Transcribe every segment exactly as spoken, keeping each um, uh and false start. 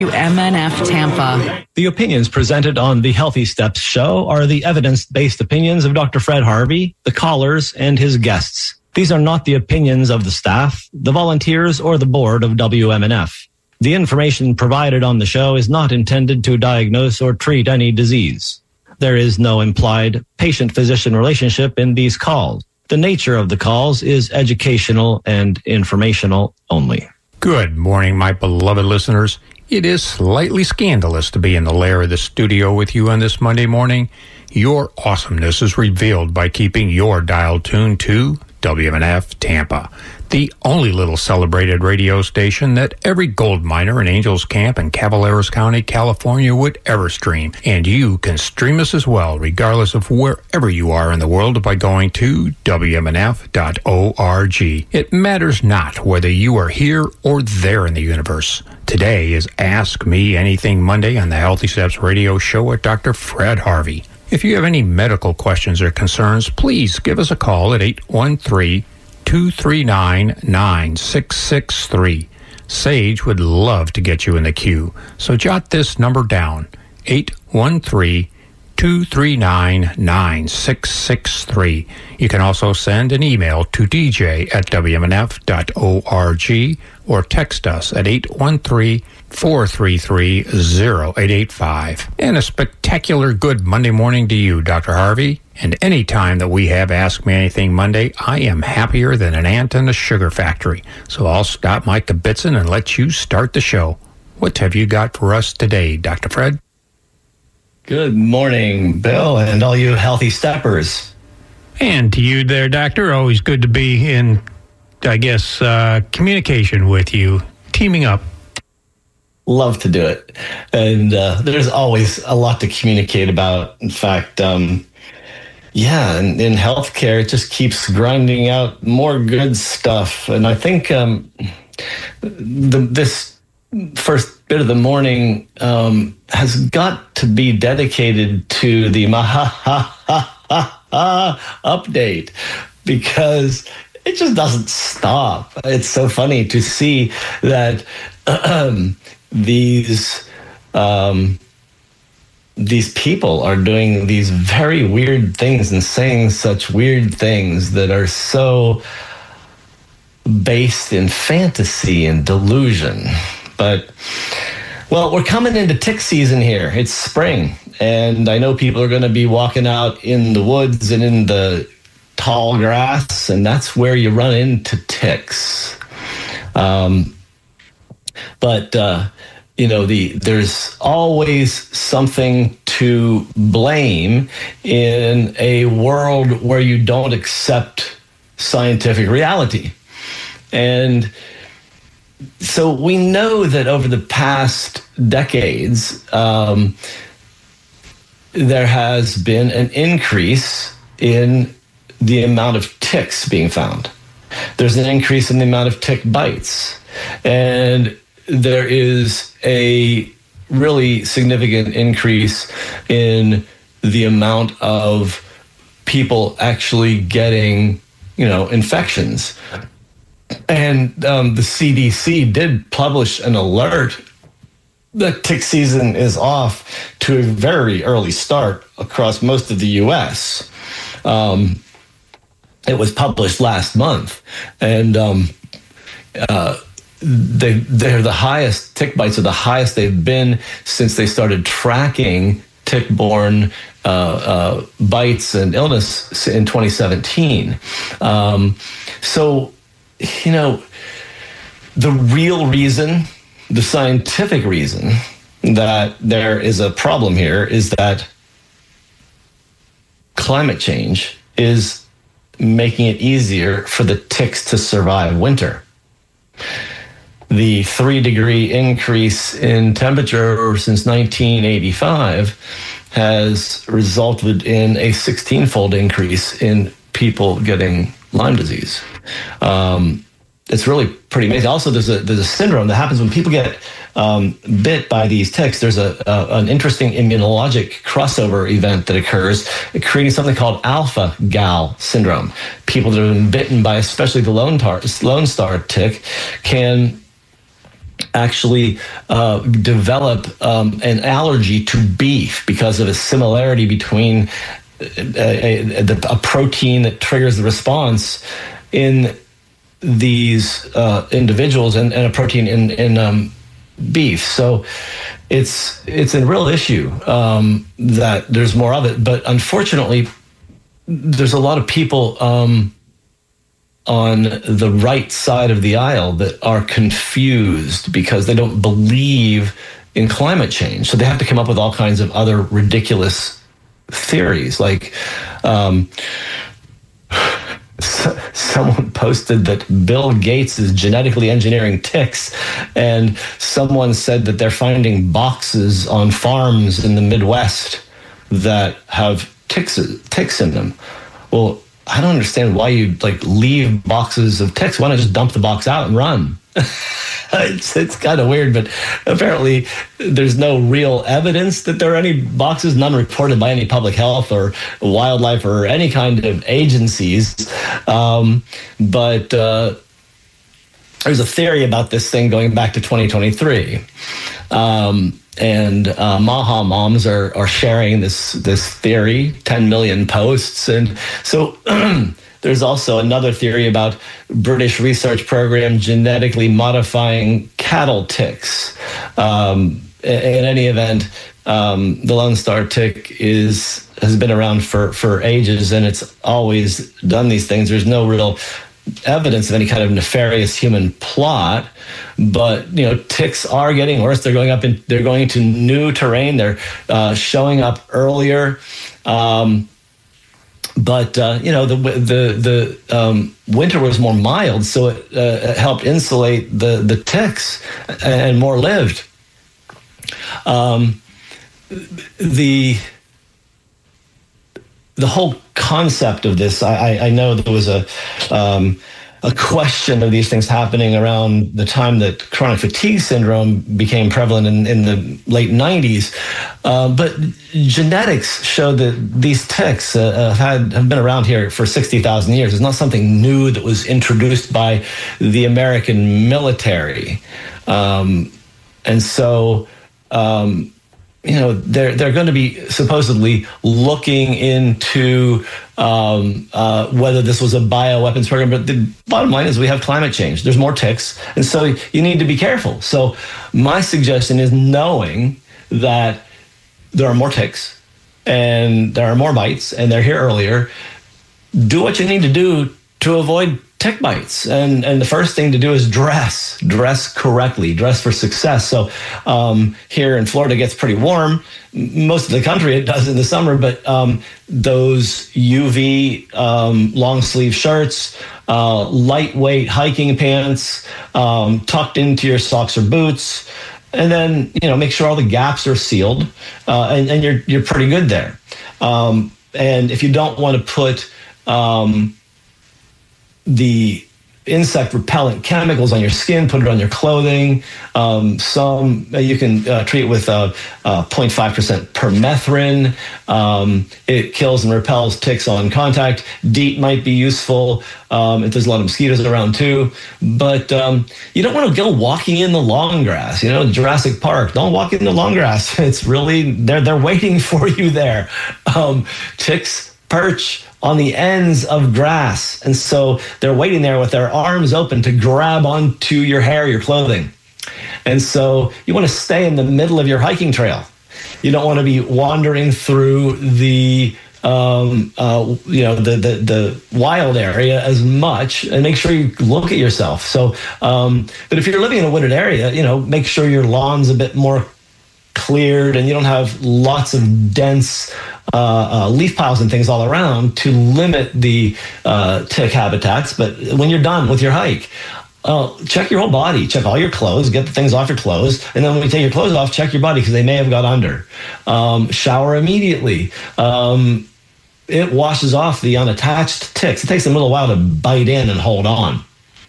M N F Tampa. The opinions presented on the Healthy Steps show are the evidence-based opinions of Doctor Fred Harvey, the callers, and his guests. These are not the opinions of the staff, the volunteers, or the board of W M N F. The information provided on the show is not intended to diagnose or treat any disease. There is no implied patient-physician relationship in these calls. The nature of the calls is educational and informational only. Good morning, my beloved listeners. It is slightly scandalous to be in the lair of the studio with you on this Monday morning. Your awesomeness is revealed by keeping your dial tuned to W M N F Tampa, the only little celebrated radio station that every gold miner in Angels Camp in Cavaleros County, California would ever stream. And you can stream us as well, regardless of wherever you are in the world, by going to W M N F dot org. It matters not whether you are here or there in the universe. Today is Ask Me Anything Monday on the Healthy Steps radio show with Doctor Fred Harvey. If you have any medical questions or concerns, please give us a call at eight one three, two three nine, nine six six three. Sage would love to get you in the queue, so jot this number down, eight one three, two three nine, nine six six three. You can also send an email to d j at w m n f dot org or text us at eight one three, four three three, zero eight eight five. And a spectacular good Monday morning to you, Doctor Harvey. And any time that we have Ask Me Anything Monday, I am happier than an ant in a sugar factory. So I'll stop my kibitzing and let you start the show. What have you got for us today, Doctor Fred? Good morning, Bill, and all you healthy steppers. And to you there, Doctor. Always good to be in, I guess, uh, communication with you, teaming up. Love to do it. And uh, there's always a lot to communicate about. In fact, um, yeah, in, in healthcare, it just keeps grinding out more good stuff. And I think um, the, this first bit of the morning um, has got to be dedicated to the Maha ha ha ha ha update, because it just doesn't stop. It's so funny to see that um, these um, these people are doing these very weird things and saying such weird things that are so based in fantasy and delusion. But, well, we're coming into tick season here. It's spring, and I know people are going to be walking out in the woods and in the tall grass, and that's where you run into ticks. Um, but, uh, you know, the there's always something to blame in a world where you don't accept scientific reality. And so we know that over the past decades, um, there has been an increase in the amount of ticks being found. There's an increase in the amount of tick bites. And there is a really significant increase in the amount of people actually getting, you know, infections. And um, the C D C did publish an alert that tick season is off to a very early start across most of the U S. Um, it was published last month, and um, uh, they, they're the highest, tick bites are the highest they've been since they started tracking tick-borne uh, uh, bites and illness in twenty seventeen. Um, so, you know, the real reason, the scientific reason that there is a problem here is that climate change is making it easier for the ticks to survive winter. The three degree increase in temperature since nineteen eighty-five has resulted in a sixteen-fold increase in people getting Lyme disease. Um, it's really pretty amazing. Also, there's a there's a syndrome that happens when people get um, bit by these ticks. There's a, a an interesting immunologic crossover event that occurs, creating something called alpha-gal syndrome. People that have been bitten by, especially the lone, tar, lone star tick, can actually uh, develop um, an allergy to beef because of a similarity between a, a, a protein that triggers the response in these uh, individuals and, and a protein in, in um, beef. So it's it's a real issue um, that there's more of it. But unfortunately, there's a lot of people um, on the right side of the aisle that are confused because they don't believe in climate change. So they have to come up with all kinds of other ridiculous theories. Like um, someone posted that Bill Gates is genetically engineering ticks, and someone said that they're finding boxes on farms in the Midwest that have ticks ticks in them. Well, I don't understand why you like leave boxes of ticks. Why not just dump the box out and run? it's it's kind of weird, but apparently there's no real evidence that there are any boxes, none reported by any public health or wildlife or any kind of agencies. Um, but uh, there's a theory about this thing going back to twenty twenty-three. Um, and uh, Maha moms are, are sharing this this theory, ten million posts. And so there's also another theory about British research program genetically modifying cattle ticks. Um, in any event, um, the Lone Star tick is has been around for, for ages, and it's always done these things. There's no real evidence of any kind of nefarious human plot, but you know, ticks are getting worse. They're going up in, they're going into new terrain. They're uh, showing up earlier. Um, but uh, you know, the the the um, winter was more mild, so it, uh, it helped insulate the the ticks, and more lived. Um, the the whole concept of this, I, I know there was a um, a question of these things happening around the time that chronic fatigue syndrome became prevalent in, in the late nineties. Uh, but genetics show that these ticks uh, have, had, have been around here for sixty thousand years. It's not something new that was introduced by the American military. Um, and so... Um, you know, they're they're going to be supposedly looking into um, uh, whether this was a bioweapons program. But the bottom line is we have climate change. There's more ticks. And so you need to be careful. So my suggestion is, knowing that there are more ticks and there are more bites and they're here earlier, do what you need to do to avoid tick bites. And and the first thing to do is dress, dress correctly, dress for success. So um, here in Florida, it gets pretty warm. Most of the country, it does in the summer, but um, those U V um, long sleeve shirts, uh, lightweight hiking pants, um, tucked into your socks or boots, and then, you know, make sure all the gaps are sealed, uh, and, and you're you're pretty good there. Um, and if you don't want to put um, the insect repellent chemicals on your skin, put it on your clothing. Um, some you can uh, treat with uh, uh, zero point five percent permethrin. Um, it kills and repels ticks on contact. DEET might be useful um, if there's a lot of mosquitoes around too. But um, you don't want to go walking in the long grass. You know, Jurassic Park. Don't walk in the long grass. It's really they're they're waiting for you there. Um, ticks perch on the ends of grass. And so they're waiting there with their arms open to grab onto your hair, your clothing. And so you want to stay in the middle of your hiking trail. You don't want to be wandering through the um, uh, you know, the, the, the wild area as much, and make sure you look at yourself. So, um, but if you're living in a wooded area, you know, make sure your lawn's a bit more cleared and you don't have lots of dense uh, uh, leaf piles and things all around to limit the uh, tick habitats. But when you're done with your hike, uh, check your whole body, check all your clothes, get the things off your clothes. And then when you take your clothes off, check your body because they may have got under. Um, shower immediately. Um, it washes off the unattached ticks. It takes them a little while to bite in and hold on.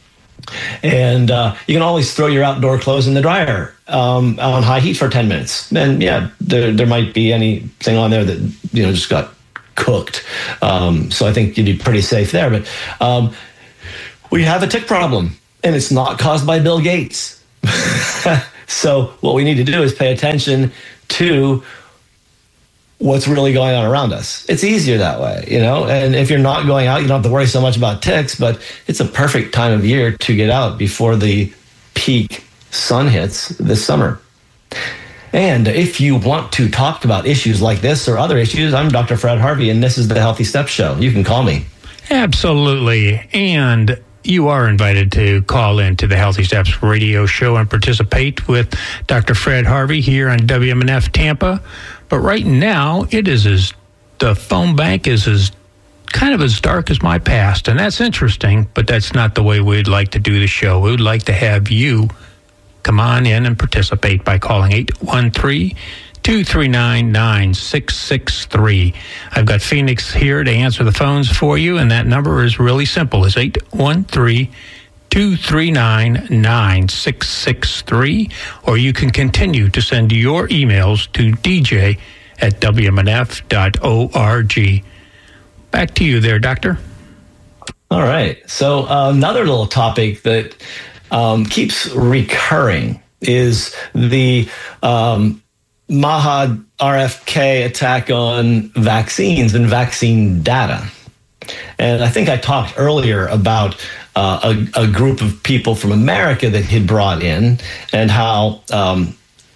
And uh, you can always throw your outdoor clothes in the dryer um, on high heat for ten minutes. And yeah, there there might be anything on there that, you know, just got cooked. Um, so I think you'd be pretty safe there. But um, we have a tick problem, and it's not caused by Bill Gates. So what we need to do is pay attention to what's really going on around us. It's easier that way, you know, and if you're not going out, you don't have to worry so much about ticks, but it's a perfect time of year to get out before the peak sun hits this summer. And if you want to talk about issues like this or other issues, I'm Doctor Fred Harvey, and this is the Healthy Steps Show. You can call me. Absolutely. And you are invited to call into the Healthy Steps radio show and participate with Doctor Fred Harvey here on W M N F Tampa. But right now, it is as the phone bank is as kind of as dark as my past, and that's interesting. But that's not the way we'd like to do the show. We would like to have you come on in and participate by calling eight one three, two three nine, nine six six three. I've got Phoenix here to answer the phones for you, and that number is really simple. It's eight one three, two three nine, nine six six three, or you can continue to send your emails to d j at w m n f dot org. Back to you there, Doctor. All right. So uh, another little topic that um, keeps recurring is the um, Mahad R F K attack on vaccines and vaccine data. And I think I talked earlier about uh, a, a group of people from America that he'd brought in, and how um,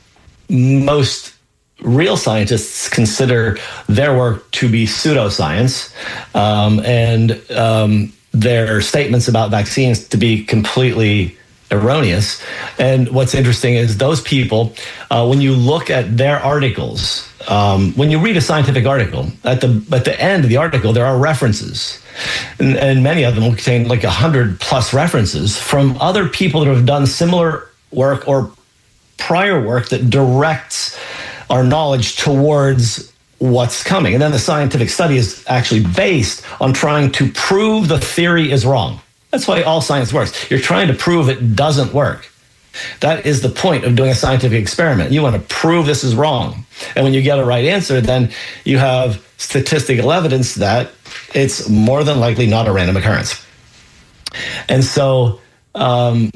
most real scientists consider their work to be pseudoscience, um, and um, their statements about vaccines to be completely erroneous. And what's interesting is those people, uh, when you look at their articles, um, when you read a scientific article, at the at the end of the article, there are references. And, and many of them will contain like a hundred plus references from other people that have done similar work or prior work that directs our knowledge towards what's coming. And then the scientific study is actually based on trying to prove the theory is wrong. That's why all science works. You're trying to prove it doesn't work. That is the point of doing a scientific experiment. You want to prove this is wrong. And when you get a right answer, then you have statistical evidence that it's more than likely not a random occurrence. And so um,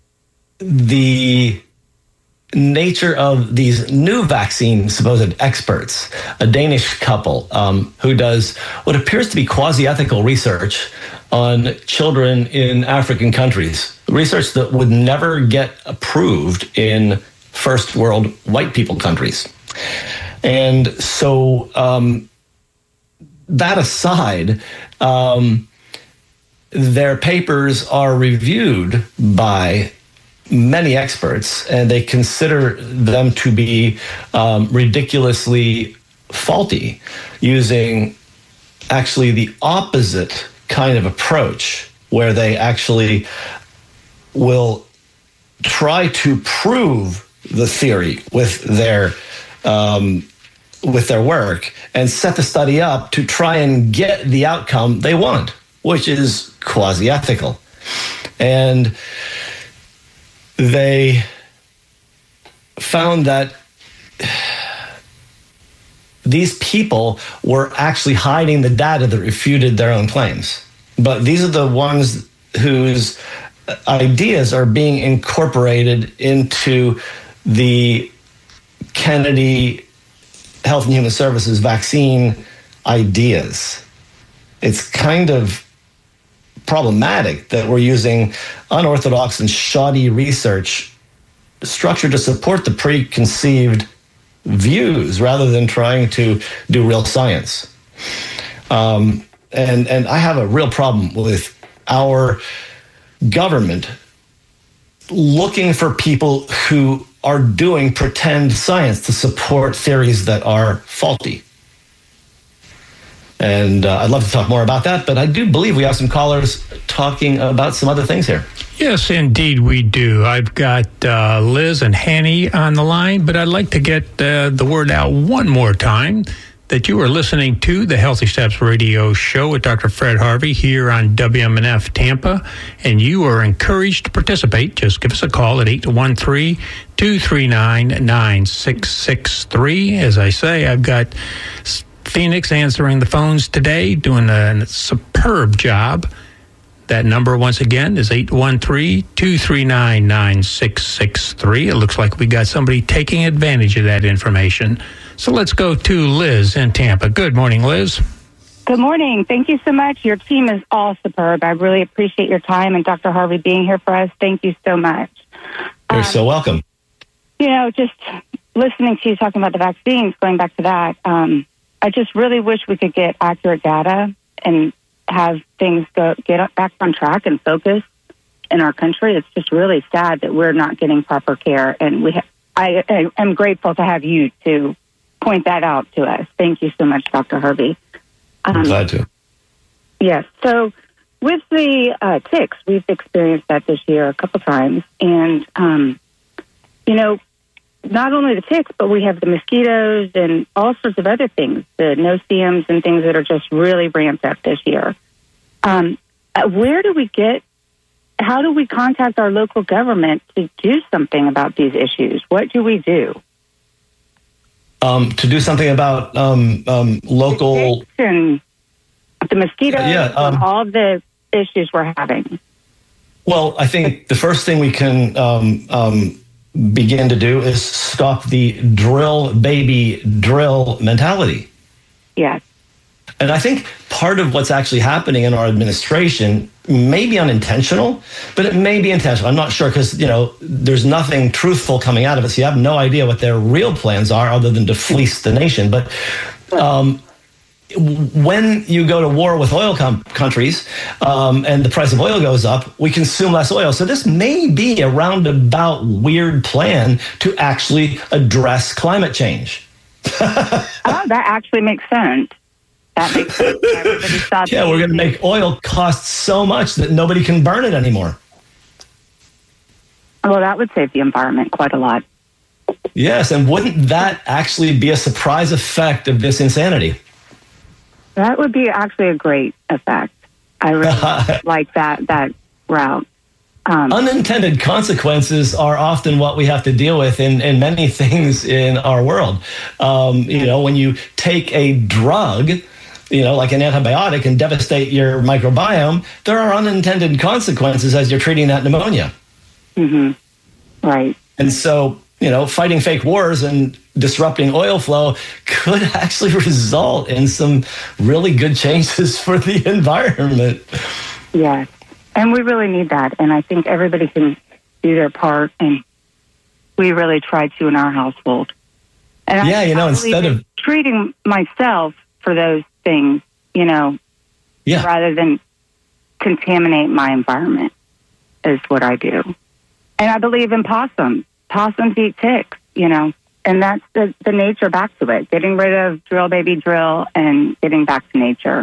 the nature of these new vaccine supposed experts, a Danish couple um, who does what appears to be quasi-ethical research on children in African countries, research that would never get approved in first world white people countries. And so um, that aside, um, their papers are reviewed by many experts, and they consider them to be um, ridiculously faulty, using actually the opposite kind of approach, where they actually will try to prove the theory with their um, with their work and set the study up to try and get the outcome they want, which is quasi-ethical. And they found that these people were actually hiding the data that refuted their own claims. But these are the ones whose ideas are being incorporated into the Kennedy Health and Human Services vaccine ideas. It's kind of problematic that we're using unorthodox and shoddy research structured to support the preconceived views rather than trying to do real science. Um, and, and I have a real problem with our government looking for people who are doing pretend science to support theories that are faulty. And uh, I'd love to talk more about that, but I do believe we have some callers talking about some other things here. Yes, indeed we do. I've got uh, Liz and Hanny on the line, but I'd like to get uh, the word out one more time that you are listening to the Healthy Steps radio show with Doctor Fred Harvey here on W M N F Tampa, and you are encouraged to participate. Just give us a call at eight one three, two three nine, nine six six three. As I say, I've got Phoenix answering the phones today, doing a superb job. That number, once again, is eight one three, two three nine, nine six six three. It looks like we got somebody taking advantage of that information. So let's go to Liz in Tampa. Good morning, Liz. Good morning. Thank you so much. Your team is all superb. I really appreciate your time and Doctor Harvey being here for us. Thank you so much. You're um, so welcome. You know, just listening to you talking about the vaccines, going back to that, um, I just really wish we could get accurate data and have things go get back on track and focus in our country. It's just really sad that we're not getting proper care, and we. Ha- I, I am grateful to have you to point that out to us. Thank you so much, Doctor Harvey. Um, I'm glad to. Yes. So with the uh, ticks, we've experienced that this year a couple times, and um, you know, not only the ticks, but we have the mosquitoes and all sorts of other things, the no-see-ums and things that are just really ramped up this year. Um, uh, where do we get, how do we contact our local government to do something about these issues? What do we do? Um, to do something about um, um, local... The ticks and the mosquitoes yeah, um, and all the issues we're having. Well, I think the first thing we can... Um, um, begin to do is stop the drill baby drill mentality. Yes. And I think part of what's actually happening in our administration may be unintentional, but it may be intentional. I'm not sure because, you know, there's nothing truthful coming out of it. So you have no idea what their real plans are other than to fleece the nation. But um, when you go to war with oil com- countries um, and the price of oil goes up, we consume less oil. So this may be a roundabout weird plan to actually address climate change. Oh, that actually makes sense. That makes sense. Everybody stops Yeah, we're going to eating. make oil cost so much that nobody can burn it anymore. Well, that would save the environment quite a lot. Yes, and wouldn't that actually be a surprise effect of this insanity? That would be actually a great effect. I really like that that route. Um, Unintended consequences are often what we have to deal with in, in many things in our world. Um, you know, when you take a drug, you know, like an antibiotic and devastate your microbiome, there are unintended consequences as you're treating that pneumonia. mm-hmm. Right. And so, you know, fighting fake wars and disrupting oil flow could actually result in some really good changes for the environment. Yes. And we really need that. And I think everybody can do their part. And we really try to in our household. And yeah, I, you know, I instead of treating myself for those things, you know, yeah. rather than contaminate my environment is what I do. And I believe in possums. Possums eat ticks, you know, and that's the, the nature back to it, getting rid of drill baby drill and getting back to nature.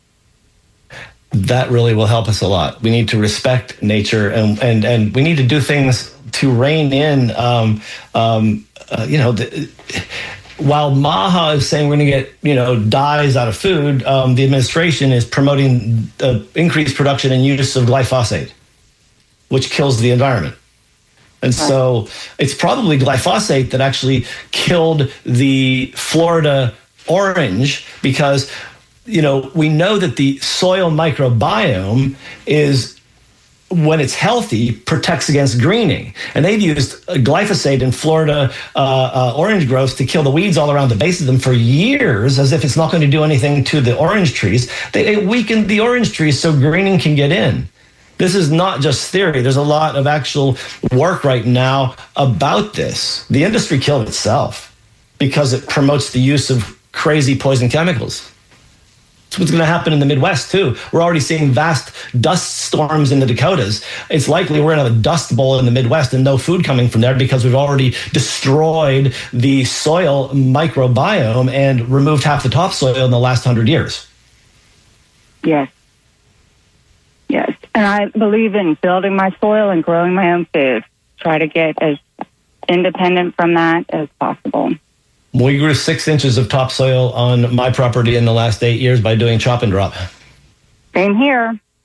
That really will help us a lot. We need to respect nature, and and, and we need to do things to rein in, um, um, uh, you know, the, while MAHA is saying we're going to get, you know, dyes out of food, um, the administration is promoting uh, increased production and use of glyphosate, which kills the environment. And so it's probably glyphosate that actually killed the Florida orange because, you know, we know that the soil microbiome is, when it's healthy, protects against greening. And they've used glyphosate in Florida uh, uh, orange groves to kill the weeds all around the base of them for years, as if it's not going to do anything to the orange trees. They, they weakened the orange trees so greening can get in. This is not just theory. There's a lot of actual work right now about this. The industry killed itself because it promotes the use of crazy poison chemicals. That's what's going to happen in the Midwest, too. We're already seeing vast dust storms in the Dakotas. It's likely we're going to have a dust bowl in the Midwest and no food coming from there because we've already destroyed the soil microbiome and removed half the topsoil in the last hundred years. Yes. Yes. And I believe in building my soil and growing my own food. Try to get as independent from that as possible. We grew six inches of topsoil on my property in the last eight years by doing chop and drop. Same here.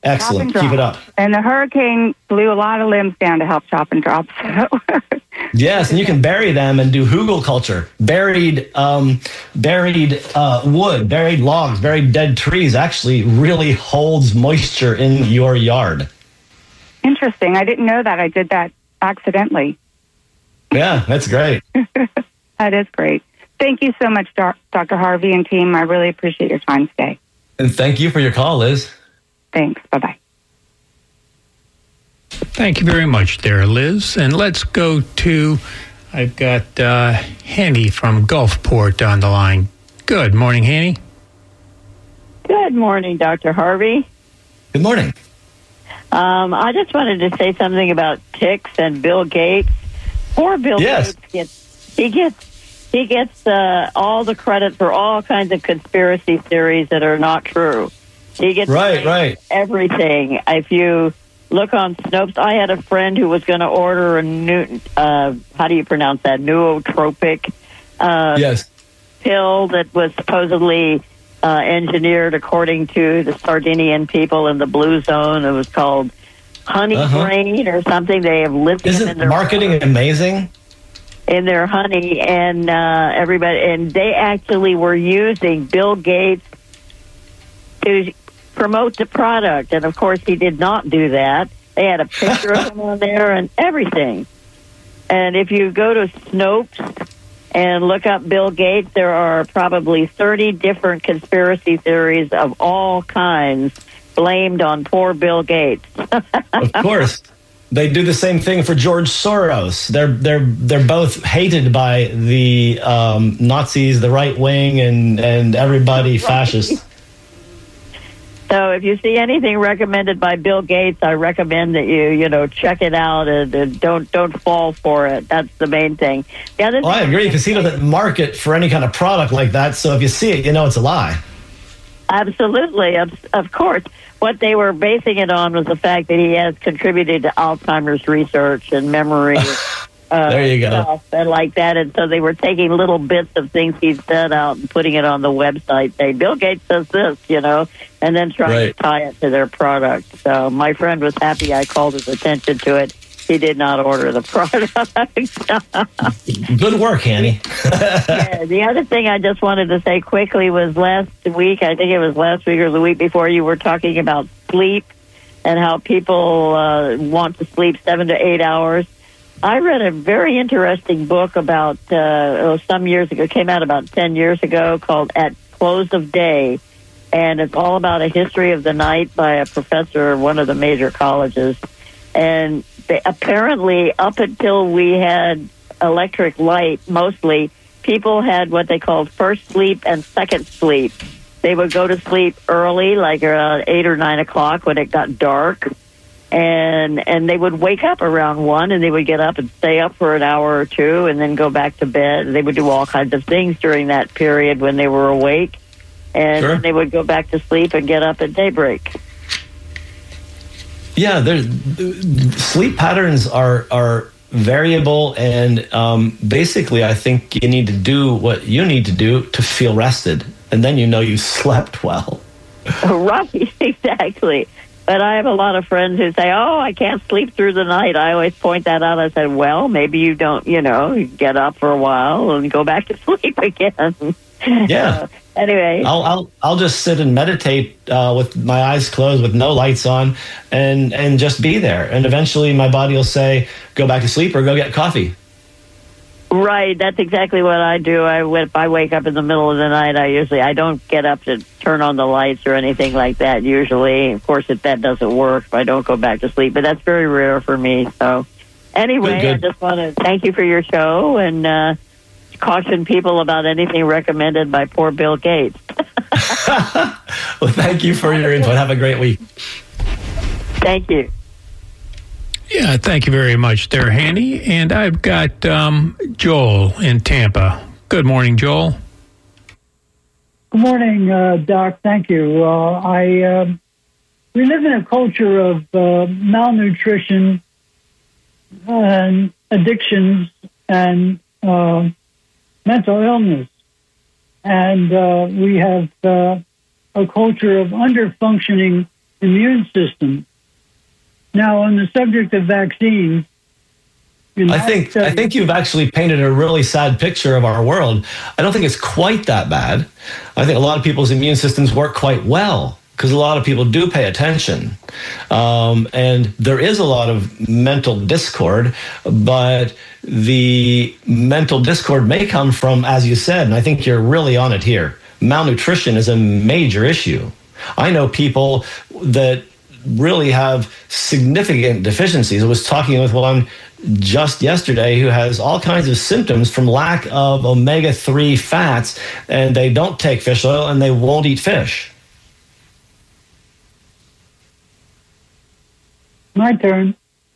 Excellent. Keep it up. And the hurricane blew a lot of limbs down to help chop and drop. So. Yes, and you can bury them and do hugel culture. Buried, um, buried uh, wood, buried logs, buried dead trees actually really holds moisture in your yard. Interesting. I didn't know that. I did that accidentally. Yeah, that's great. That is great. Thank you so much, Doctor Harvey and team. I really appreciate your time today. And thank you for your call, Liz. Thanks. Bye-bye. Thank you very much there, Liz. And let's go to, I've got uh, Henny from Gulfport on the line. Good morning, Henny. Good morning, Doctor Harvey. Good morning. Um, I just wanted to say something about ticks and Bill Gates. Poor Bill yes. Gates gets he gets he gets uh, all the credit for all kinds of conspiracy theories that are not true. He gets right, right. everything. If you look on Snopes, I had a friend who was going to order a new, uh, how do you pronounce that, nootropic uh, yes. pill that was supposedly uh, engineered according to the Sardinian people in the blue zone. It was called honey uh-huh. brain or something. They have lithium Isn't in their marketing water, amazing? in their honey, and uh, everybody, and they actually were using Bill Gates to promote the product, and of course he did not do that. They had a picture of him on there and everything. And if you go to Snopes and look up Bill Gates, there are probably thirty different conspiracy theories of all kinds blamed on poor Bill Gates. Of course. They do the same thing for George Soros. They're they're they're both hated by the um, Nazis, the right wing, and and everybody right. fascist. So if you see anything recommended by Bill Gates, I recommend that you, you know, check it out and, and don't don't fall for it. That's the main thing. The other well, thing I agree, because he doesn't market for any kind of product like that. So if you see it, you know it's a lie. Absolutely, of, of course. What they were basing it on was the fact that he has contributed to Alzheimer's research and memory. Uh, there you go. Stuff and like that, and so they were taking little bits of things he said out and putting it on the website. Say Bill Gates says this, you know, and then trying right. to tie it to their product. So my friend was happy I called his attention to it. He did not order the product. Good work, Annie. Yeah, the other thing I just wanted to say quickly was last week, I think it was last week or the week before, you were talking about sleep and how people uh, want to sleep seven to eight hours. I read a very interesting book about, uh, oh, some years ago, came out about ten years ago, called At Close of Day. And it's all about a history of the night by a professor of one of the major colleges. And they, apparently, up until we had electric light, mostly, people had what they called first sleep and second sleep. They would go to sleep early, like around eight or nine o'clock when it got dark. And and they would wake up around one, and they would get up and stay up for an hour or two, and then go back to bed. They would do all kinds of things during that period when they were awake, and sure. then they would go back to sleep and get up at daybreak. Yeah, there's sleep patterns are are variable, and um, basically, I think you need to do what you need to do to feel rested, and then you know you slept well. Right, exactly. But I have a lot of friends who say, oh, I can't sleep through the night. I always point that out. I said, well, maybe you don't, you know, you get up for a while and go back to sleep again. Yeah. Uh, anyway. I'll, I'll, I'll just sit and meditate uh, with my eyes closed with no lights on and, and just be there. And eventually my body will say, go back to sleep or go get coffee. Right, that's exactly what I do. I if I wake up in the middle of the night, I usually I don't get up to turn on the lights or anything like that. Usually, of course, if that doesn't work, I don't go back to sleep. But that's very rare for me. So, anyway, good, good. I just want to thank you for your show and uh, caution people about anything recommended by poor Bill Gates. Well, thank you for your input. Have a great week. Thank you. Yeah, thank you very much there, Hanny. And I've got um, Joel in Tampa. Good morning, Joel. Good morning, uh, Doc. Thank you. Uh, I uh, we live in a culture of uh, malnutrition and addictions and uh, mental illness, and uh, we have uh, a culture of underfunctioning immune system. Now, on the subject of vaccines, I think I think you've actually painted a really sad picture of our world. I don't think it's quite that bad. I think a lot of people's immune systems work quite well because a lot of people do pay attention. Um, and there is a lot of mental discord, but the mental discord may come from, as you said, and I think you're really on it here, malnutrition is a major issue. I know people that really have significant deficiencies. I was talking with one just yesterday who has all kinds of symptoms from lack of omega three fats, and they don't take fish oil and they won't eat fish. My turn.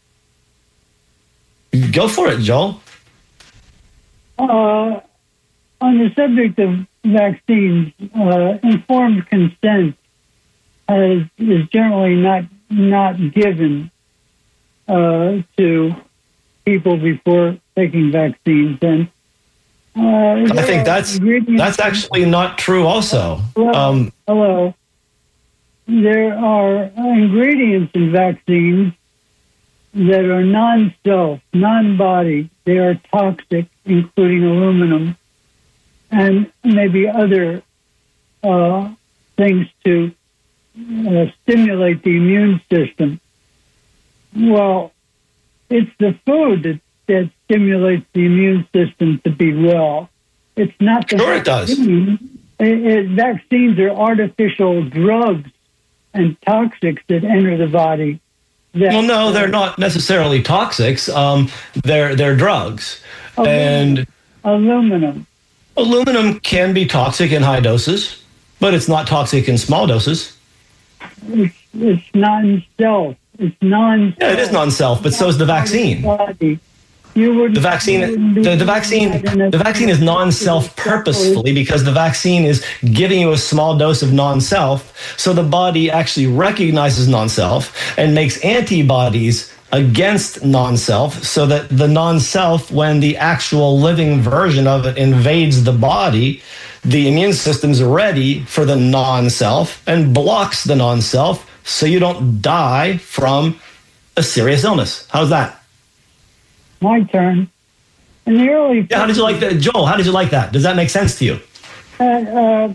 Go for it, Joel. Uh, on the subject of vaccines, uh, informed consent is, is generally not not given uh, to people before taking vaccines, and uh, I think that's that's actually not true. Also, hello, um, hello, there are ingredients in vaccines that are non-self, non-body. They are toxic, including aluminum, and maybe other uh, things to uh, stimulate the immune system. Well, it's the food that, that stimulates the immune system to be well. It's not the sure vaccine. It does. It, it, vaccines are artificial drugs and toxics that enter the body. That, well, no, they're not necessarily toxics. Um, they're they're drugs, aluminum, and aluminum. Aluminum can be toxic in high doses, but it's not toxic in small doses. It's, it's non-self. It's non. Yeah, it is non-self, but so is the vaccine. You the vaccine, the, the vaccine, the vaccine is non-self purposefully because the vaccine is giving you a small dose of non-self, so the body actually recognizes non-self and makes antibodies against non-self, so that the non-self, when the actual living version of it invades the body, the immune system's ready for the non-self and blocks the non-self, so you don't die from a serious illness. How's that? My turn. In the early yeah, how did you like that, Joel? How did you like that? Does that make sense to you? Uh, uh,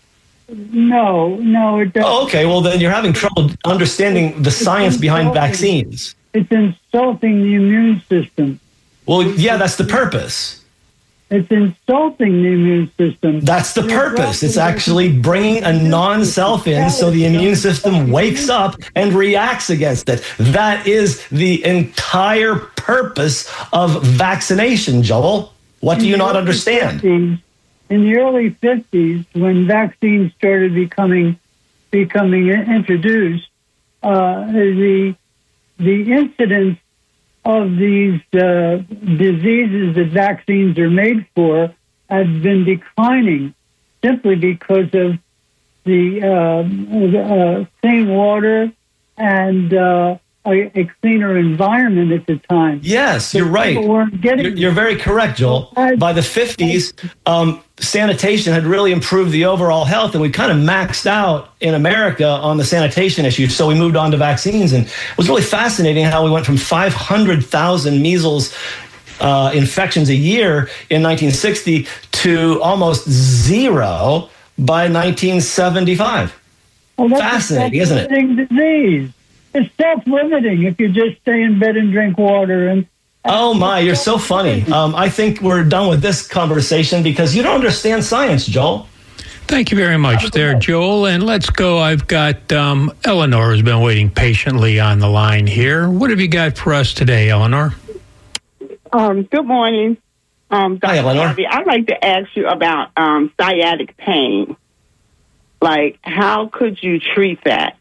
no, no, it doesn't. Oh, okay. Well, then you're having trouble understanding the science behind vaccines. It's insulting the immune system. Well, yeah, that's the purpose. It's insulting the immune system. That's the purpose. It's actually bringing a non-self in so the immune system wakes up and reacts against it. That is the entire purpose of vaccination, Joel. What do you not understand? In the early fifties, when vaccines started becoming becoming introduced, uh, the the incidence of these uh, diseases that vaccines are made for have been declining simply because of the uh, uh, clean water and uh, a, a cleaner environment at the time. Yes, you're right. You're, you're very correct, Joel. By the fifties, um, sanitation had really improved the overall health, and we kind of maxed out in America on the sanitation issue, so we moved on to vaccines. And it was really fascinating how we went from five hundred thousand measles uh, infections a year in nineteen sixty to almost zero by nineteen seventy-five. Well, that's fascinating, isn't it? Disease. It's self-limiting if you just stay in bed and drink water. And oh my, you're so funny. Um, I think we're done with this conversation because you don't understand science, Joel. Thank you very much there, Joel. And let's go. I've got um, Eleanor who's been waiting patiently on the line here. What have you got for us today, Eleanor? Um, good morning. Um, Hi, Eleanor. Harvey. I'd like to ask you about um, sciatic pain. Like, how could you treat that?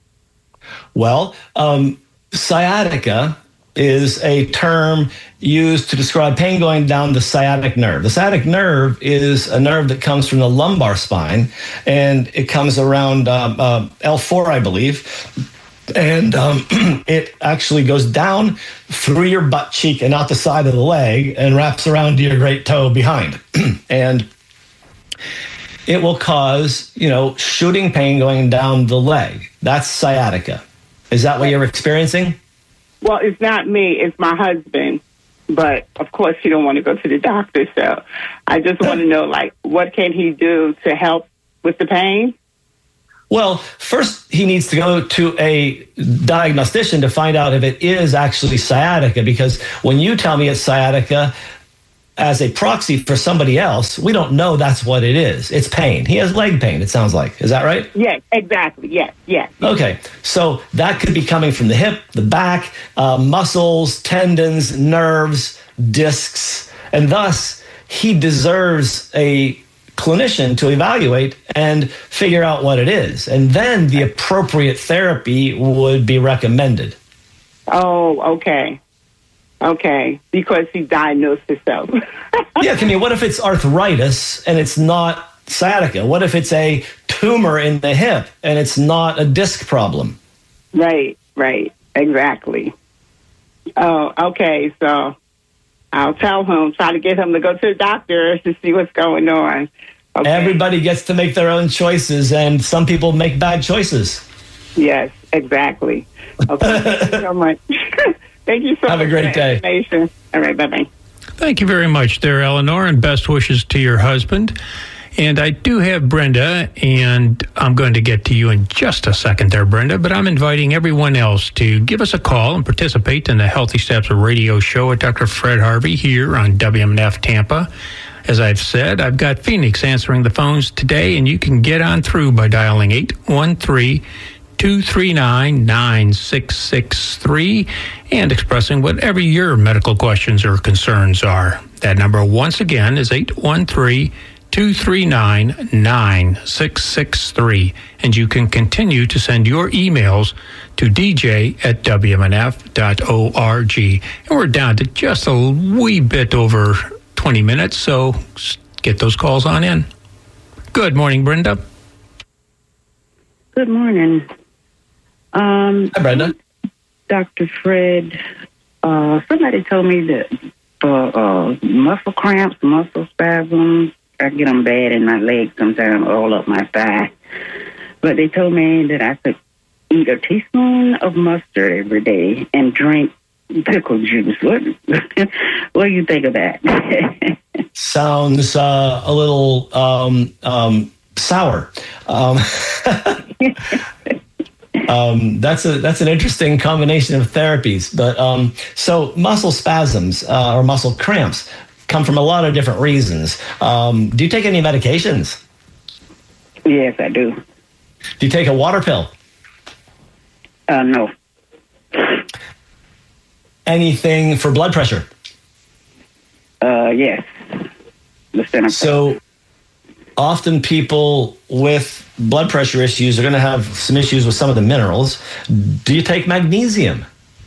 Well, um, sciatica is a term used to describe pain going down the sciatic nerve. The sciatic nerve is a nerve that comes from the lumbar spine, and it comes around um, uh, L four, I believe, and um, it actually goes down through your butt cheek and out the side of the leg and wraps around your great toe behind. And it will cause, you know, shooting pain going down the leg. That's sciatica. Is that what you're experiencing? Well, it's not me. It's my husband. But, of course, he don't want to go to the doctor. So I just want to know, like, what can he do to help with the pain? Well, first he needs to go to a diagnostician to find out if it is actually sciatica, because when you tell me it's sciatica as a proxy for somebody else, we don't know that's what it is. It's pain. He has leg pain, it sounds like. Is that right? Yes, exactly. Yes, yes. Okay, so that could be coming from the hip, the back, uh, muscles, tendons, nerves, discs, and thus he deserves a clinician to evaluate and figure out what it is. And then the appropriate therapy would be recommended. Oh, okay. Okay, because he diagnosed himself. Yeah, I mean, what if it's arthritis and it's not sciatica? What if it's a tumor in the hip and it's not a disc problem? Right, right, exactly. Oh, okay, so I'll tell him, try to get him to go to the doctor to see what's going on. Okay. Everybody gets to make their own choices, and some people make bad choices. Yes, exactly. Okay, thank you so much. Thank you so Have much. a great day. Information. All right, bye-bye. Thank you very much there, Eleanor, and best wishes to your husband. And I do have Brenda, and I'm going to get to you in just a second there, Brenda, but I'm inviting everyone else to give us a call and participate in the Healthy Steps radio show with Doctor Fred Harvey here on W M N F Tampa. As I've said, I've got Phoenix answering the phones today, and you can get on through by dialing eight one three, two three nine, nine six six three and expressing whatever your medical questions or concerns are. That number, once again, is eight one three, two three nine, nine six six three. And you can continue to send your emails to d j at w m n f dot org. And we're down to just a wee bit over twenty minutes, so get those calls on in. Good morning, Brenda. Good morning. Um, Hi, Brenda. Doctor Fred, uh, somebody told me that for uh, muscle cramps, muscle spasms, I get them bad in my legs sometimes, all up my thigh. But they told me that I could eat a teaspoon of mustard every day and drink pickle juice. What, what do you think of that? Sounds uh, a little um, um, sour. Um, um, that's a that's an interesting combination of therapies. But um, so muscle spasms uh, or muscle cramps come from a lot of different reasons. Um, do you take any medications? Yes, I do. Do you take a water pill? Uh, no. Anything for blood pressure? Uh, yes. So often people with blood pressure issues are going to have some issues with some of the minerals. Do you take magnesium?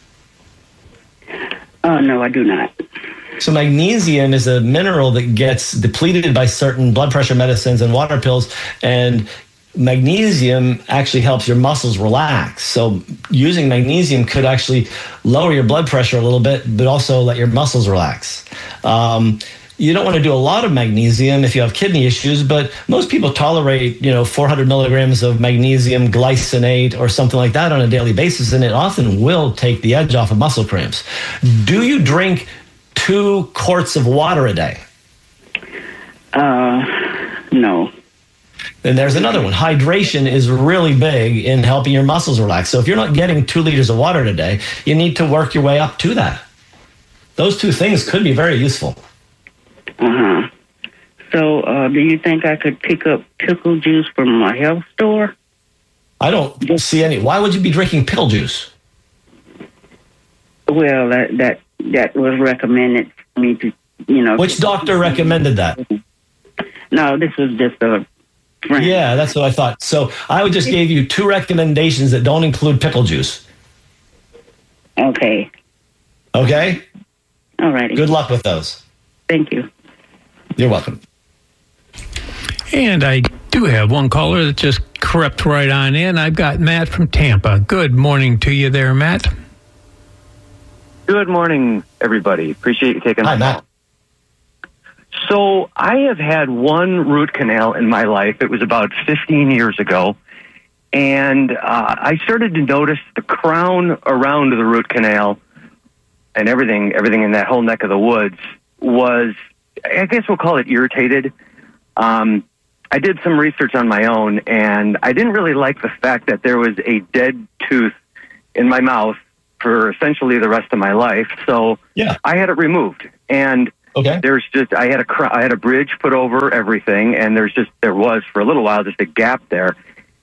Oh, no, I do not. So magnesium is a mineral that gets depleted by certain blood pressure medicines and water pills, and magnesium actually helps your muscles relax. So using magnesium could actually lower your blood pressure a little bit, but also let your muscles relax. Um, you don't want to do a lot of magnesium if you have kidney issues, but most people tolerate, you know, four hundred milligrams of magnesium glycinate or something like that on a daily basis, and it often will take the edge off of muscle cramps. Do you drink two quarts of water a day? Uh, no. Then there's another one. Hydration is really big in helping your muscles relax. So if you're not getting two liters of water today, you need to work your way up to that. Those two things could be very useful. Uh-huh. So uh, do you think I could pick up pickle juice from a health store? I don't see any. Why would you be drinking pickle juice? Well, that that, that was recommended for me to, you know. Which doctor recommended that? No, this was just a friend. Yeah, that's what I thought. So I would just give you two recommendations that don't include pickle juice. Okay. Okay? All righty. Good luck with those. Thank you. You're welcome. And I do have one caller that just crept right on in. I've got Matt from Tampa. Good morning to you there, Matt. Good morning, everybody. Appreciate you taking Hi, the Matt. call. So I have had one root canal in my life. It was about fifteen years ago. And uh, I started to notice the crown around the root canal and everything, everything in that whole neck of the woods was, I guess we'll call it irritated. Um, I did some research on my own, and I didn't really like the fact that there was a dead tooth in my mouth for essentially the rest of my life. So yeah. I had it removed. And okay. there's just, I had a, I had a bridge put over everything, and there's just, there was for a little while just a gap there.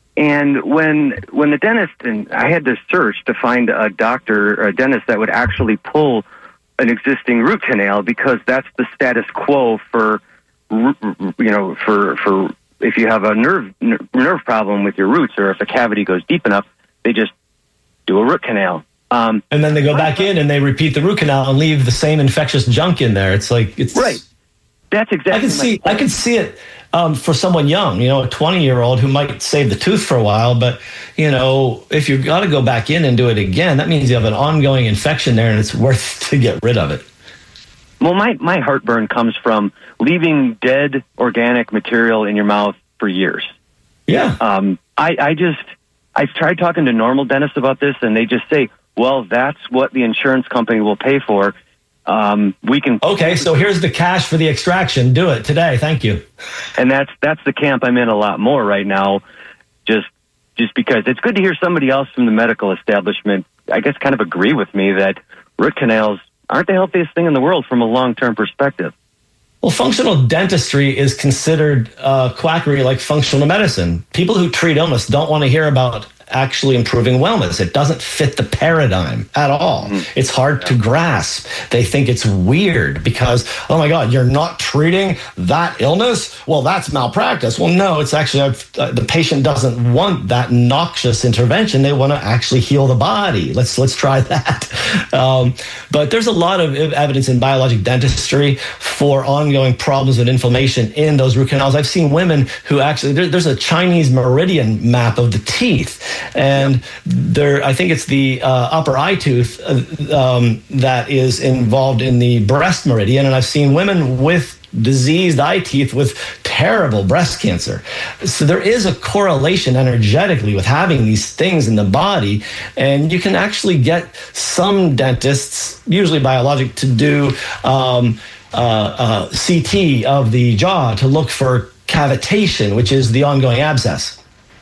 And when when the dentist, and I had to search to find a doctor or a dentist that would actually pull an existing root canal, because that's the status quo for, you know, for for if you have a nerve nerve problem with your roots, or if a cavity goes deep enough, they just do a root canal. Um, and then they go back in and they repeat the root canal and leave the same infectious junk in there. It's like it's right. That's exactly. I can see. Point. I can see it. Um, for someone young, you know, a twenty-year-old who might save the tooth for a while, but, you know, if you've got to go back in and do it again, that means you have an ongoing infection there, and it's worth to get rid of it. Well, my, my heartburn comes from leaving dead organic material in your mouth for years. Yeah. Um, I, I just, I've tried talking to normal dentists about this, and they just say, well, that's what the insurance company will pay for. Um, we can. Okay, so here's the cash for the extraction. Do it today. Thank you. And that's that's the camp I'm in a lot more right now. Just just because it's good to hear somebody else from the medical establishment, I guess, kind of agree with me that root canals aren't the healthiest thing in the world from a long-term perspective. Well, functional dentistry is considered uh, quackery like functional medicine. People who treat illness don't want to hear about actually improving wellness. It doesn't fit the paradigm at all. Mm-hmm. It's hard to grasp. They think it's weird because, oh my God, you're not treating that illness? Well, that's malpractice. Well, no, it's actually, uh, the patient doesn't want that noxious intervention. They want to actually heal the body. Let's let's try that. Um, but there's a lot of evidence in biologic dentistry for ongoing problems with inflammation in those root canals. I've seen women who actually, there, there's a Chinese meridian map of the teeth. And there, I think it's the uh, upper eye tooth uh, um, that is involved in the breast meridian. And I've seen women with diseased eye teeth with terrible breast cancer. So there is a correlation energetically with having these things in the body. And you can actually get some dentists, usually biologic, to do um, uh, uh, C T of the jaw to look for cavitation, which is the ongoing abscess.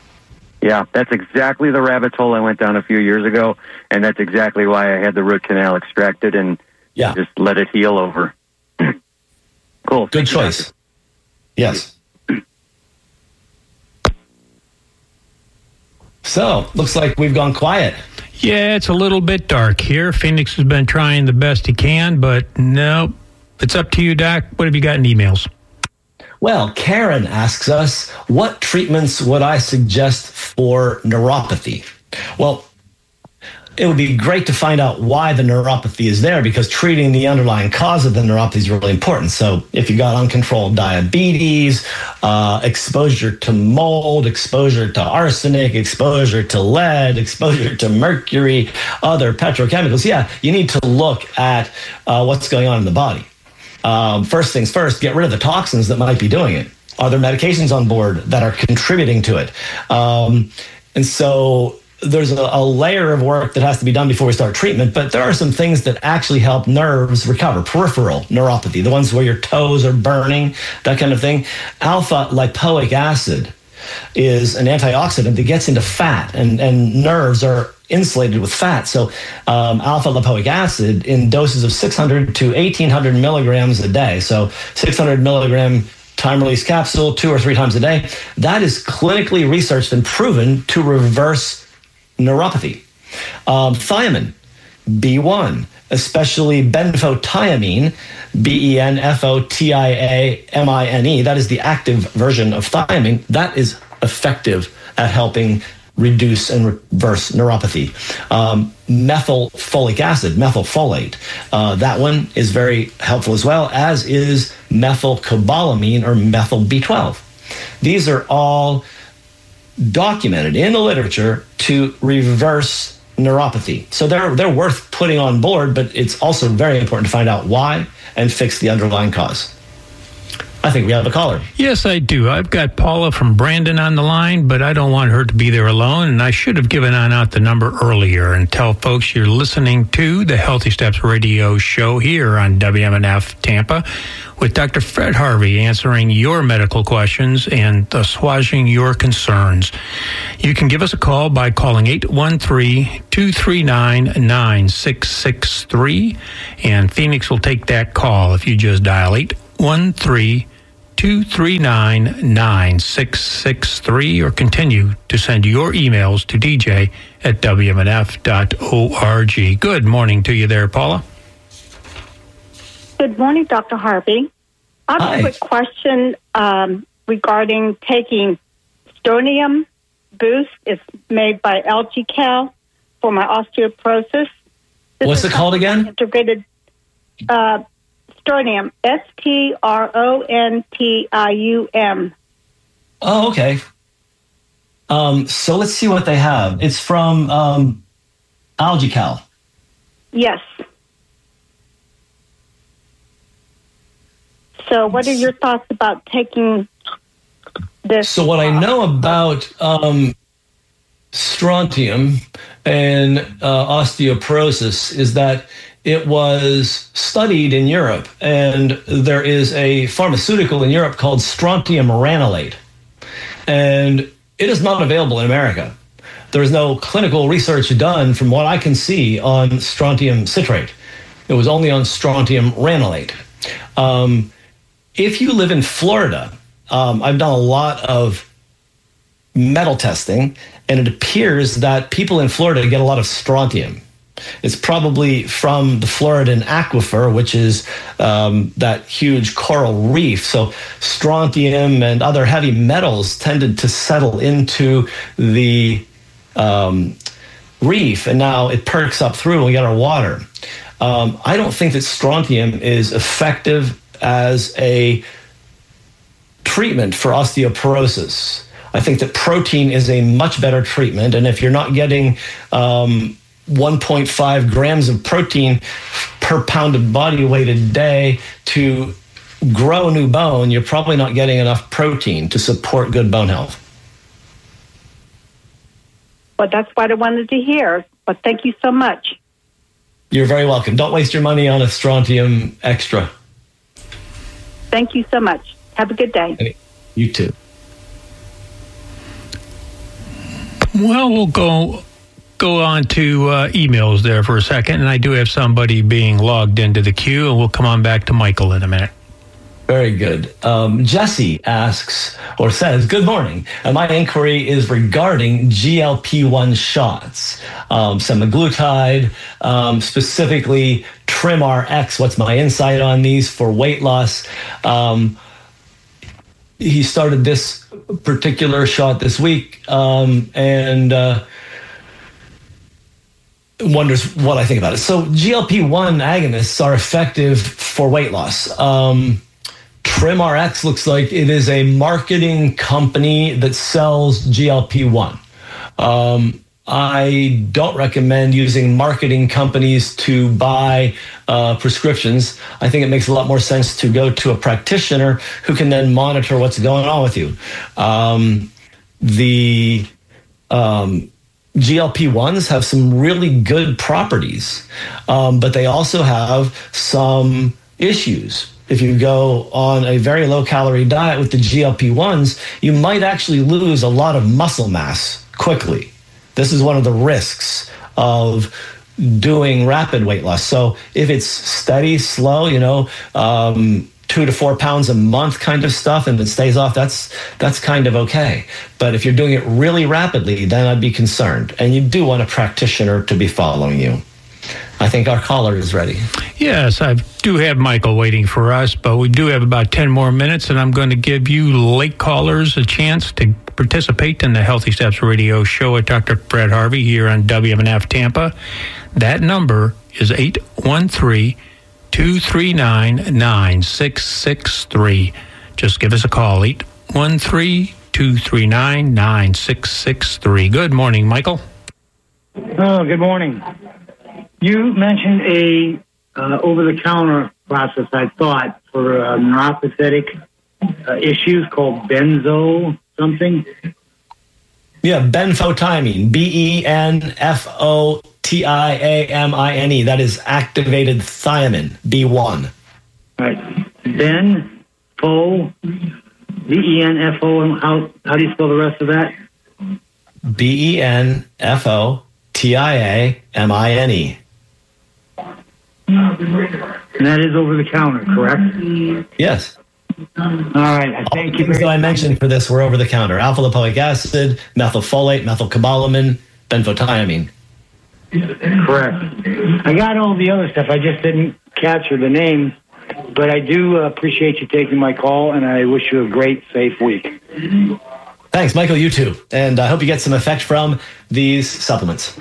Yeah, that's exactly the rabbit hole I went down a few years ago, and that's exactly why I had the root canal extracted and yeah. just let it heal over. Cool. Good choice. Yes. So, looks like we've gone quiet. Yeah, it's a little bit dark here. Phoenix has been trying the best he can, but no, it's up to you, Doc. What have you got in emails? Well, Karen asks us, what treatments would I suggest for neuropathy? Well, it would be great to find out why the neuropathy is there, because treating the underlying cause of the neuropathy is really important. So if you got uncontrolled diabetes, uh, exposure to mold, exposure to arsenic, exposure to lead, exposure to mercury, other petrochemicals, yeah, you need to look at uh, what's going on in the body. Um, first things first, get rid of the toxins that might be doing it. Are there medications on board that are contributing to it? Um, and so there's a, a layer of work that has to be done before we start treatment, but there are some things that actually help nerves recover. Peripheral neuropathy, the ones where your toes are burning, that kind of thing. Alpha lipoic acid is an antioxidant that gets into fat, and, and nerves are insulated with fat. So um, alpha lipoic acid in doses of six hundred to eighteen hundred milligrams a day. So six hundred milligram time-release capsule two or three times a day. That is clinically researched and proven to reverse neuropathy. Um, thiamine, B one, especially benfotiamine, B E N F O T I A M I N E. That is the active version of thiamine. That is effective at helping reduce and reverse neuropathy. Um, methylfolic acid, methylfolate, uh, that one is very helpful as well, as is methylcobalamin or methyl B twelve. These are all documented in the literature to reverse neuropathy. So they're they're worth putting on board, but it's also very important to find out why and fix the underlying cause. I think we have a caller. Yes, I do. I've got Paula from Brandon on the line, but I don't want her to be there alone, and I should have given on out the number earlier and tell folks you're listening to the Healthy Steps Radio show here on W M N F Tampa with Doctor Fred Harvey answering your medical questions and assuaging your concerns. You can give us a call by calling eight one three, two three nine, nine six six three, and Phoenix will take that call if you just dial eight one three, two three nine, nine six six three or continue to send your emails to D J at W M N F dot org. Good morning to you there, Paula. Good morning, Doctor Harvey. I have Hi. a quick question um, regarding taking Strontium Boost. It's made by L G Cal for my osteoporosis. This What's is it called again? Integrated uh, Strontium, S T R O N T I U M. Oh, okay. Um, so let's see what they have. It's from um, AlgaCal. Yes. So what are your thoughts about taking this? So what I know about um, strontium and uh, osteoporosis is that it was studied in Europe, and there is a pharmaceutical in Europe called strontium ranelate, and it is not available in America. There is no clinical research done, from what I can see, on strontium citrate. It was only on strontium ranelate. Um, if you live in Florida, um, I've done a lot of metal testing, and it appears that people in Florida get a lot of strontium. It's probably from the Floridan aquifer, which is um, that huge coral reef. So strontium and other heavy metals tended to settle into the um, reef, and now it perks up through and we get our water. Um, I don't think that strontium is effective as a treatment for osteoporosis. I think that protein is a much better treatment, and if you're not getting um, one point five grams of protein per pound of body weight a day to grow new bone, you're probably not getting enough protein to support good bone health. Well, that's what I wanted to hear. But thank you so much. You're very welcome. Don't waste your money on a strontium extra. Thank you so much. Have a good day. You too. Well, we'll go go on to uh, emails there for a second, and I do have somebody being logged into the queue, and we'll come on back to Michael in a minute. Very good. Um, Jesse asks or says, good morning. And my inquiry is regarding G L P one shots, um, semaglutide, um, specifically TrimRx. What's my insight on these for weight loss? Um, he started this particular shot this week um, and uh, wonders what I think about it. So G L P one agonists are effective for weight loss. Um, TrimRx looks like it is a marketing company that sells G L P one. Um, I don't recommend using marketing companies to buy uh, prescriptions. I think it makes a lot more sense to go to a practitioner who can then monitor what's going on with you. Um, the um, G L P ones have some really good properties, um, but they also have some issues. If you go on a very low-calorie diet with the G L P ones, you might actually lose a lot of muscle mass quickly. This is one of the risks of doing rapid weight loss. So if it's steady, slow, you know, um, two to four pounds a month kind of stuff, and it stays off, that's that's kind of okay. But if you're doing it really rapidly, then I'd be concerned. And you do want a practitioner to be following you. I think our caller is ready. Yes, I do have Michael waiting for us, but we do have about ten more minutes, and I'm going to give you late callers a chance to participate in the Healthy Steps Radio show with Doctor Fred Harvey here on W M N F Tampa. That number is eight one three, two three nine, nine six six three. Just give us a call, eight one three, two three nine, nine six six three. Good morning, Michael. Oh, good morning. You mentioned a uh, over-the-counter process, I thought, for uh, neuropathic uh, issues called benzo something. Yeah, benfotiamine, B E N F O T I A M I N E. That is activated thiamine, B one. All right. Ben, Fo, B E N F O, how, how do you spell the rest of that? B E N F O T I A M I N E. And that is over the counter, correct? Yes. All right. I thank All you. things that I mentioned for this were over the counter. Alpha lipoic acid, methylfolate, methylcobalamin, benfotiamine. Correct. I got all the other stuff. I just didn't capture the names. But I do appreciate you taking my call, and I wish you a great, safe week. Thanks, Michael. You too. And I hope you get some effect from these supplements.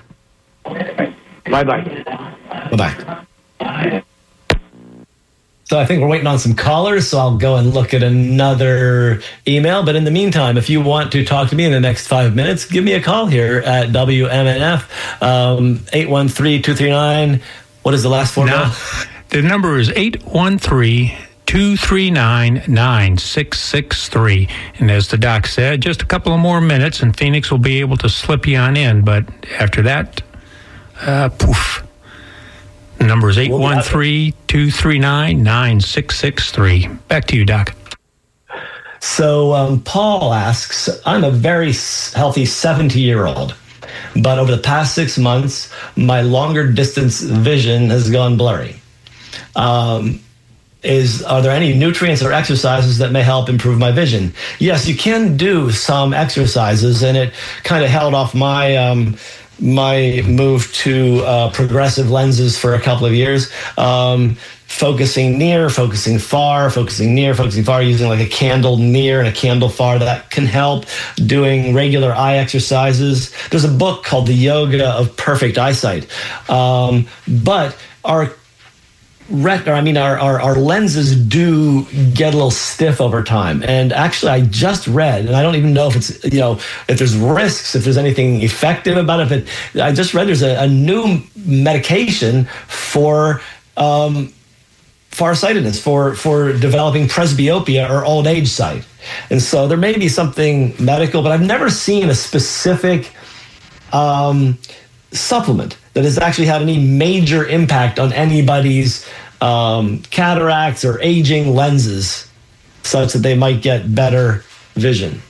Bye-bye. Bye-bye. So I think we're waiting on some callers, so I'll go and look at another email. But in the meantime, if you want to talk to me in the next five minutes, give me a call here at W M N F, um, eight one three, two three nine. What is the last four? No, the number is eight one three, two three nine, nine six six three. And as the doc said, just a couple of more minutes and Phoenix will be able to slip you on in. But after that, uh, poof. The number is eight one three, two three nine, nine six six three. Back to you, Doc. So um, Paul asks, I'm a very healthy seventy-year-old, but over the past six months, my longer distance vision has gone blurry. Um, is are there any nutrients or exercises that may help improve my vision? Yes, you can do some exercises, and it kind of held off my um, my move to uh, progressive lenses for a couple of years. Um, focusing near, focusing far, focusing near, focusing far, using like a candle near and a candle far, that can help. Doing regular eye exercises. There's a book called The Yoga of Perfect Eyesight. Um, but our Ret- or I mean, our, our, our lenses do get a little stiff over time. And actually, I just read, and I don't even know if it's, you know, if there's risks, if there's anything effective about it, but I just read there's a, a new medication for um, farsightedness, for, for developing presbyopia or old age sight. And so there may be something medical, but I've never seen a specific um, supplement that has actually had any major impact on anybody's um, cataracts or aging lenses such that they might get better vision.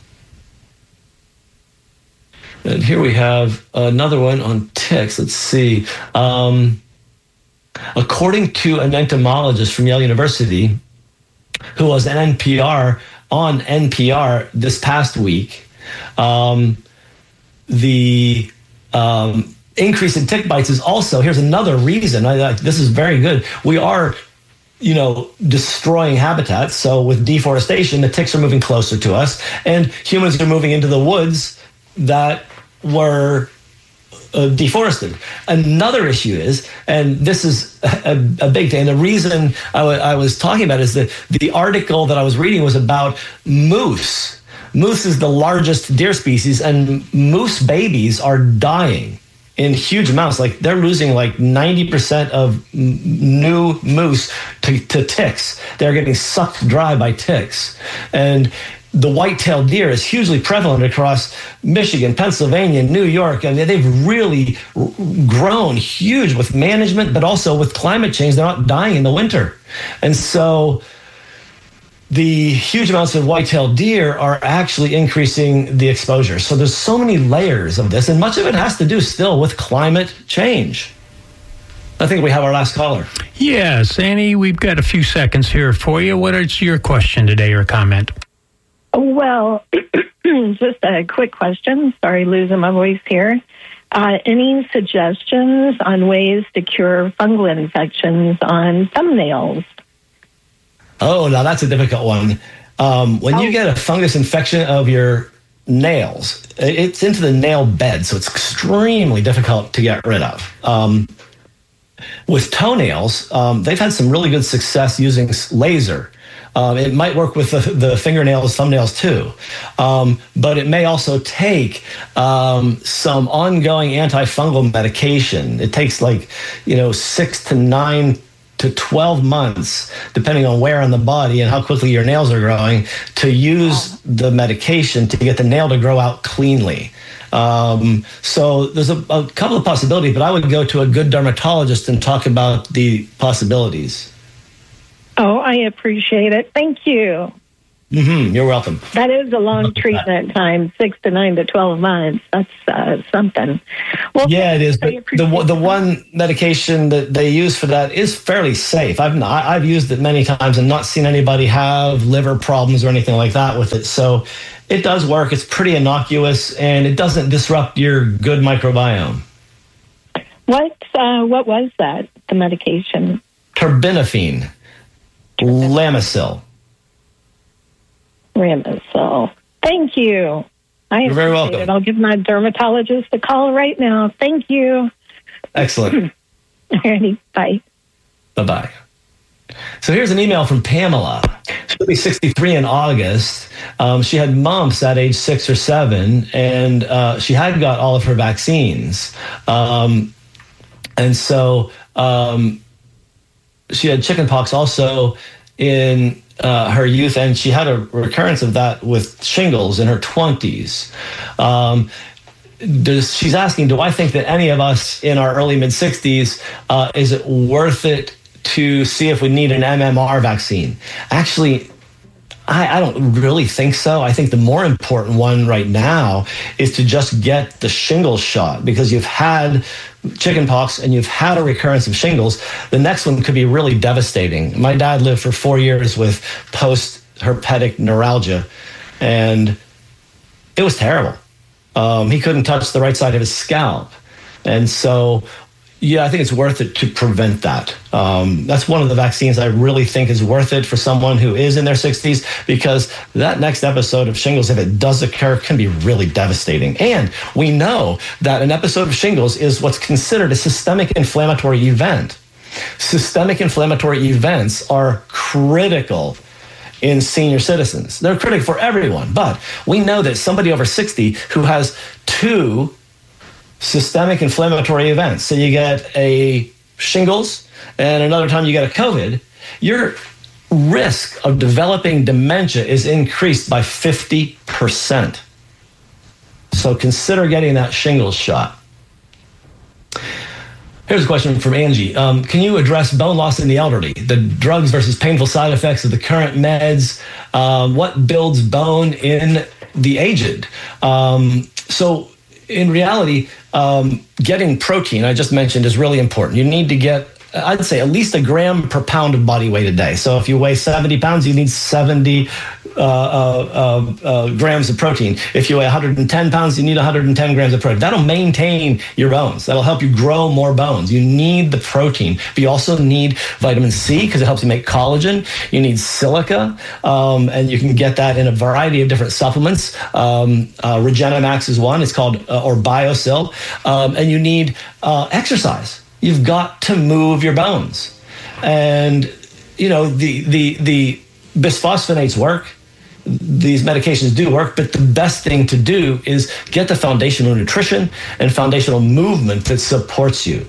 And here we have another one on ticks. Let's see. Um, according to an entomologist from Yale University, who was an N P R on N P R this past week, um, the um, increase in tick bites is also, here's another reason. I, I, this is very good. We are, you know, destroying habitats. So with deforestation, the ticks are moving closer to us, and humans are moving into the woods that were uh, deforested. Another issue is, and this is a, a big thing, and the reason I, w- I was talking about is that the article that I was reading was about moose. Moose is the largest deer species, and moose babies are dying in huge amounts. Like they're losing like ninety percent of m- new moose to, to ticks. They're getting sucked dry by ticks. And the white-tailed deer is hugely prevalent across Michigan, Pennsylvania, New York. I mean, they've really r- grown huge with management, but also with climate change. They're not dying in the winter. And so the huge amounts of white-tailed deer are actually increasing the exposure. So there's so many layers of this, and much of it has to do still with climate change. I think we have our last caller. Yes, Annie, we've got a few seconds here for you. What is your question today or comment? Well, just a quick question. Sorry, losing my voice here. Uh, any suggestions on ways to cure fungal infections on thumbnails? Oh, now that's a difficult one. Um, when oh. you get a fungus infection of your nails, it's into the nail bed, so it's extremely difficult to get rid of. Um, with toenails, um, they've had some really good success using laser. Um, it might work with the, the fingernails, thumbnails too, um, but it may also take um, some ongoing antifungal medication. It takes like, you know, six to nine to twelve months, depending on where on the body and how quickly your nails are growing, to use the medication to get the nail to grow out cleanly. Um, so there's a, a couple of possibilities, but I would go to a good dermatologist and talk about the possibilities. Oh, I appreciate it. Thank you. Mm-hmm. You're welcome. That is a long treatment time, six to nine to twelve months. That's uh, something. Well, yeah, it is. But the the one medication that they use for that is fairly safe. I've not, I've used it many times and not seen anybody have liver problems or anything like that with it. So it does work. It's pretty innocuous and it doesn't disrupt your good microbiome. What uh, what was that? The medication? Terbinafine, Lamisil. Lamisil. Thank you. I You're very welcome. It. I'll give my dermatologist a call right now. Thank you. Excellent. Alrighty, bye. Bye-bye. So here's an email from Pamela. She'll be sixty-three in August. Um, she had mumps at age six or seven, and uh, she had got all of her vaccines. Um, and so um, she had chickenpox also in uh, her youth, and she had a recurrence of that with shingles in her twenties. Um, does, she's asking, do I think that any of us in our early mid-sixties, uh, is it worth it to see if we need an M M R vaccine? Actually, I, I don't really think so. I think the more important one right now is to just get the shingles shot, because you've had chickenpox and you've had a recurrence of shingles. The next one could be really devastating. My dad lived for four years with post-herpetic neuralgia, and it was terrible. Um, he couldn't touch the right side of his scalp. And so, yeah, I think it's worth it to prevent that. Um, that's one of the vaccines I really think is worth it for someone who is in their sixties, because that next episode of shingles, if it does occur, can be really devastating. And we know that an episode of shingles is what's considered a systemic inflammatory event. Systemic inflammatory events are critical in senior citizens. They're critical for everyone, but we know that somebody over sixty who has two systemic inflammatory events, so you get a shingles and another time you get a COVID, your risk of developing dementia is increased by fifty percent. So consider getting that shingles shot. Here's a question from Angie. Um, can you address bone loss in the elderly, the drugs versus painful side effects of the current meds? Um, what builds bone in the aged? Um, so in reality, um, getting protein, I just mentioned, is really important. You need to get, I'd say, at least a gram per pound of body weight a day. So if you weigh seventy pounds, you need seventy uh, uh, uh, grams of protein. If you weigh one hundred ten pounds, you need one hundred ten grams of protein. That'll maintain your bones. That'll help you grow more bones. You need the protein. But you also need vitamin C, because it helps you make collagen. You need silica, um, and you can get that in a variety of different supplements. Um, uh, Regenemax is one. It's called, uh, or BioSil. Um, and you need uh, exercise. You've got to move your bones. And, you know, the, the, the bisphosphonates work. These medications do work, but the best thing to do is get the foundational nutrition and foundational movement that supports you.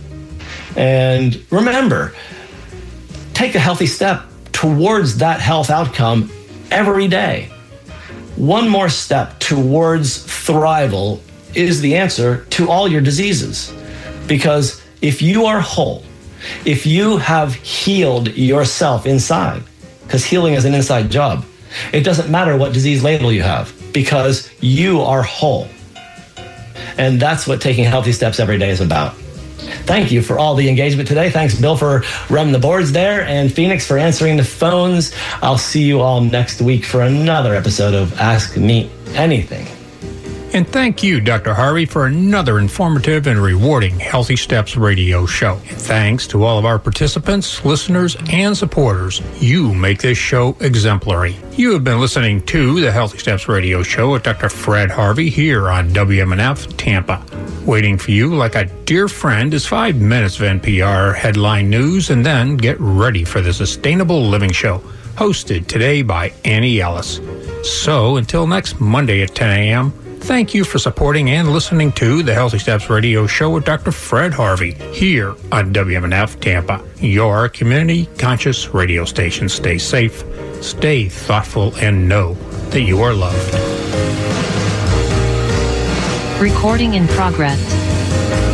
And remember, take a healthy step towards that health outcome every day. One more step towards thrival is the answer to all your diseases. Because if you are whole, if you have healed yourself inside, because healing is an inside job, it doesn't matter what disease label you have, because you are whole. And that's what taking healthy steps every day is about. Thank you for all the engagement today. Thanks, Bill, for running the boards there, and Phoenix for answering the phones. I'll see you all next week for another episode of Ask Me Anything. And thank you, Doctor Harvey, for another informative and rewarding Healthy Steps radio show. And thanks to all of our participants, listeners, and supporters. You make this show exemplary. You have been listening to the Healthy Steps radio show with Doctor Fred Harvey here on W M N F Tampa. Waiting for you like a dear friend is five minutes of N P R headline news, and then get ready for the Sustainable Living Show, hosted today by Annie Ellis. So until next Monday at ten a.m., Thank you for supporting and listening to the Healthy Steps Radio Show with Doctor Fred Harvey here on W M N F Tampa, your community conscious radio station. Stay safe, stay thoughtful, and know that you are loved. Recording in progress.